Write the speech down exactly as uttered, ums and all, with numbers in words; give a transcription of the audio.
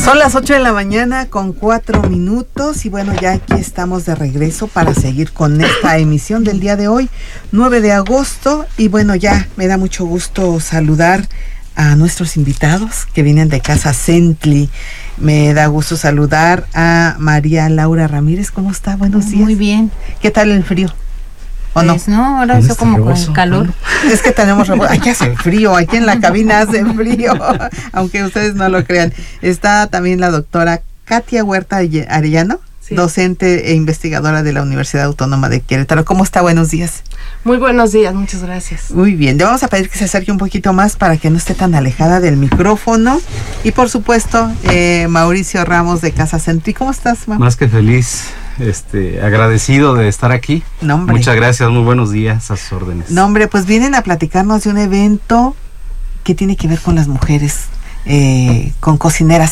Son las ocho de la mañana con cuatro minutos y bueno, ya aquí estamos de regreso para seguir con esta emisión del día de hoy, nueve de agosto, y bueno, ya me da mucho gusto saludar a nuestros invitados que vienen de Casa Centli. Me da gusto saludar a María Laura Ramírez. ¿Cómo está? Buenos días. Muy bien. ¿Qué tal el frío? ¿O pues no? no, ahora eso como con el calor. Es que tenemos, aquí hace frío, aquí en la cabina hace frío, aunque ustedes no lo crean. Está también la doctora Katia Huerta Arellano, sí, docente e investigadora de la Universidad Autónoma de Querétaro. ¿Cómo está? Buenos días. Muy buenos días, muchas gracias. Muy bien, le vamos a pedir que se acerque un poquito más para que no esté tan alejada del micrófono. Y por supuesto, eh, Mauricio Ramos de Casa Centli. ¿Cómo estás, Mau? Más que feliz. Este, agradecido de estar aquí. No, hombre. Muchas gracias, muy buenos días, a sus órdenes. No, hombre, pues vienen a platicarnos de un evento que tiene que ver con las mujeres, eh, con cocineras